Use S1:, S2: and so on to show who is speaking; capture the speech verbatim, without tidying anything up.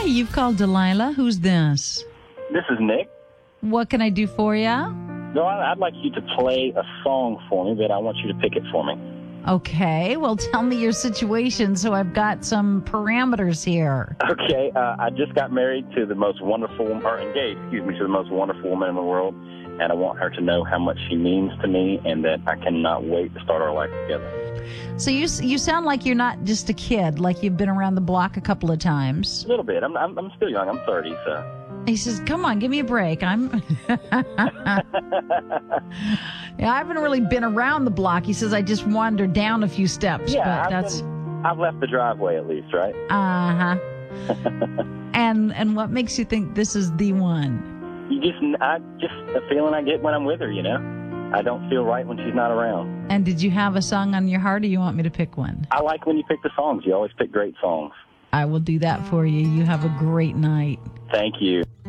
S1: you've called Delilah. Who's this?
S2: This is Nick.
S1: What can I do for you?
S2: No, I- I'd like you to play a song for me, but I want you to pick it for me.
S1: Okay, well, tell me your situation so I've got some parameters here.
S2: Okay, uh, I just got married to the most wonderful, or engaged, excuse me, to the most wonderful woman in the world, and I want her to know how much she means to me and that I cannot wait to start our life together.
S1: So you you sound like you're not just a kid, like you've been around the block a couple of times.
S2: A little bit. I'm I'm, I'm still young. I'm thirty, so.
S1: He says, come on, give me a break. I'm... Yeah, I haven't really been around the block. He says, I just wandered down a few steps.
S2: Yeah,
S1: but
S2: I've,
S1: that's...
S2: been, I've left the driveway at least, right?
S1: Uh-huh. and and what makes you think this is the one?
S2: You just, I just a feeling I get when I'm with her, you know? I don't feel right when she's not around.
S1: And did you have a song on your heart, or you want me to pick one?
S2: I like when you pick the songs. You always pick great songs.
S1: I will do that for you. You have a great night.
S2: Thank you.